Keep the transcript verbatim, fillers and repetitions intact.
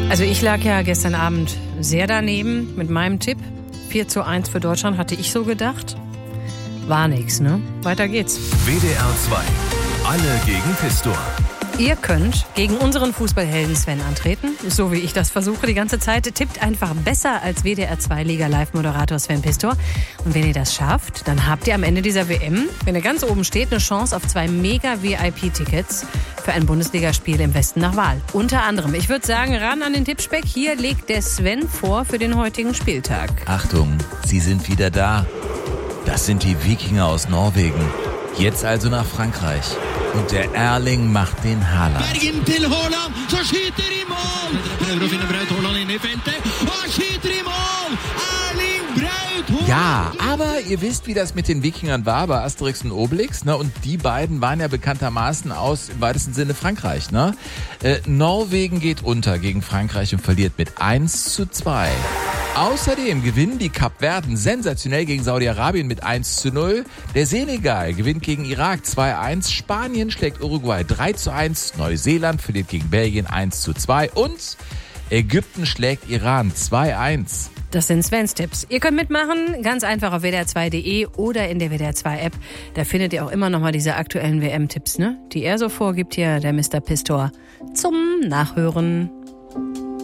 Also ich lag ja gestern Abend sehr daneben mit meinem Tipp. vier zu eins für Deutschland, hatte ich so gedacht. War nix, ne? Weiter geht's. W D R zwei. Alle gegen Pistor. Ihr könnt gegen unseren Fußballhelden Sven antreten, so wie ich das versuche die ganze Zeit. Tippt einfach besser als W D R zwei Liga-Live-Moderator Sven Pistor. Und wenn ihr das schafft, dann habt ihr am Ende dieser W M, wenn ihr ganz oben steht, eine Chance auf zwei Mega-V I P-Tickets für ein Bundesligaspiel im Westen nach Wahl. Unter anderem, ich würde sagen, ran an den Tippspeck. Hier legt der Sven vor für den heutigen Spieltag. Achtung, sie sind wieder da. Das sind die Wikinger aus Norwegen. Jetzt also nach Frankreich. Und der Erling macht den Haaland. Bergen til Haaland, så skyter i mål! Prøver å finne Braut Haaland inne i feltet, og skyter i mål! Erling Braut Haaland! Ja, aber ihr wisst, wie das mit den Wikingern war bei Asterix und Obelix, ne? Und die beiden waren ja bekanntermaßen aus, im weitesten Sinne, Frankreich, ne? Äh, Norwegen geht unter gegen Frankreich und verliert mit eins zu zwei. Außerdem gewinnen die Kapverden sensationell gegen Saudi-Arabien mit eins zu null. Der Senegal gewinnt gegen Irak zwei eins. Spanien schlägt Uruguay drei zu eins. Neuseeland verliert gegen Belgien eins zu zwei. Und Ägypten schlägt Iran zwei eins. Das sind Svens Tipps. Ihr könnt mitmachen, ganz einfach auf W D R zwei punkt de oder in der W D R zwei App. Da findet ihr auch immer noch mal diese aktuellen W M-Tipps, ne? Die er so vorgibt hier, der Mister Pistor, zum Nachhören.